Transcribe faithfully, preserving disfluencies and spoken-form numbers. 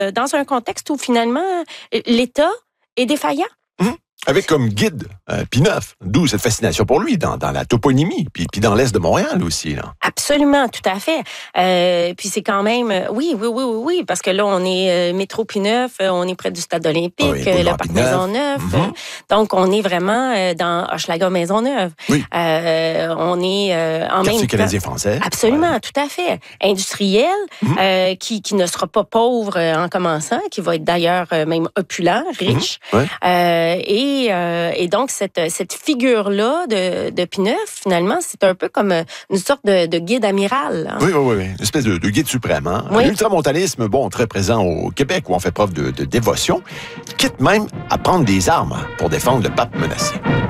dans un contexte où finalement l'État est défaillant. Mmh. Avec comme guide euh, Pie neuf, d'où cette fascination pour lui dans, dans la toponymie, puis, puis dans l'Est de Montréal aussi. Là. Absolument, tout à fait. Euh, puis c'est quand même, oui, oui, oui, oui, oui, parce que là, on est euh, métro Pie neuf, euh, on est près du stade olympique, oui, euh, le parc Maisonneuve. Mm-hmm. Euh, donc, on est vraiment euh, dans Hochelaga Maisonneuve. Oui. Euh, on est euh, en Quartier même temps... canadien-français. Absolument, ouais. Tout à fait. Industriel, mm-hmm. euh, qui, qui ne sera pas pauvre en commençant, qui va être d'ailleurs euh, même opulent, riche. Mm-hmm. Ouais. Euh, et, euh, et donc, cette, cette figure-là de, de Pie neuf, finalement, c'est un peu comme une sorte de, de guide amiral. Hein? Oui, oui, oui. Une espèce de, de guide suprême. Hein? Oui. L'ultramontanisme, bon, très présent au Québec, où on fait preuve de, de dévotion, quitte même à prendre des armes pour défendre le pape menacé.